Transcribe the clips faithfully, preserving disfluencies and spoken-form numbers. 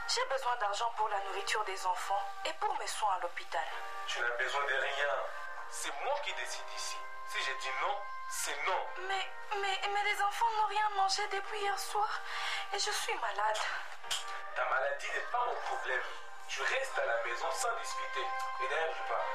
J'ai besoin d'argent pour la nourriture des enfants et pour mes soins à l'hôpital. Tu n'as besoin de rien. C'est moi qui décide ici. Si j'ai dit non, c'est non. Mais, mais, mais les enfants n'ont rien mangé depuis hier soir et je suis malade. Ta maladie n'est pas mon problème. Tu restes à la maison sans discuter. Et d'ailleurs, je pars.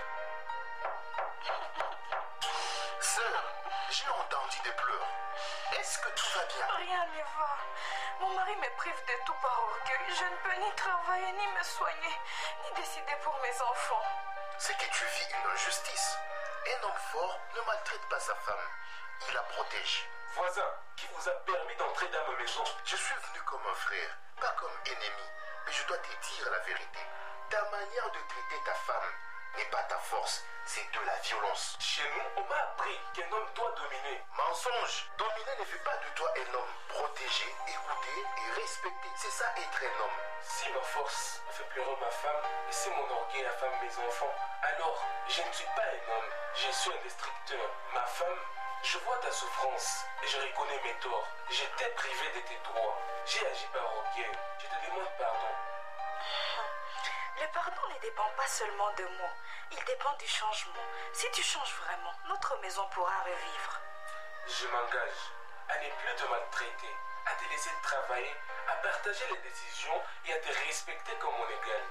Sœur, j'ai entendu des pleurs. Est-ce que tout va bien? Rien ne va. Mon mari me prive de tout par orgueil. Je ne peux ni travailler, ni me soigner, ni décider pour mes enfants. C'est que tu vis une injustice. Un homme fort ne maltraite pas sa femme. Il la protège. Voisin, qui vous a permis d'entrer dans ma maison? Je suis venu comme un frère, pas comme ennemi. Mais je dois te dire la vérité. Ta manière de traiter ta femme n'est pas ta force, c'est de la violence. Chez nous, on m'a appris qu'un homme doit dominer. Mensonge. Dominer ne fait pas de toi un homme. Protéger, écouter et respecter. C'est ça être un homme. Si ma force fait pleurer ma femme et si mon orgueil affame mes enfants, alors je ne suis pas un homme, je suis un destructeur. Ma femme, je vois ta souffrance et je reconnais mes torts. Je t'ai privé de tes droits. J'ai agi par orgueil. Je te demande pardon. Le pardon ne dépend pas seulement de moi. Il dépend du changement. Si tu changes vraiment, notre maison pourra revivre. Je m'engage à ne plus te maltraiter, à te laisser travailler, à partager les décisions et à te respecter comme mon égal.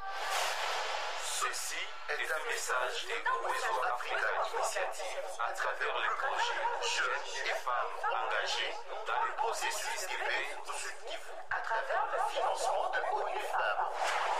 Ceci est un message des Réseau Africain Initiative à travers le projet Jeunes et femmes engagés dans le processus de paix au Sud Kivu À travers le financement de ONU Femmes.